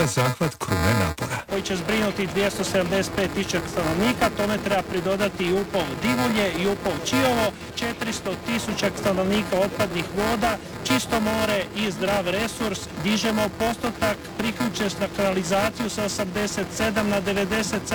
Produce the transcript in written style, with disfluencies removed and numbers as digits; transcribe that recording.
ovaj zahvat krune napora. Koji će zbrinuti 275.000 stanovnika, tome treba pridodati i Upov Divulje i Upov Čiovo, 400.000 stanovnika otpadnih voda, čisto more i zdrav resurs. Dižemo postotak priključenost na kanalizaciju sa 87 na 97%.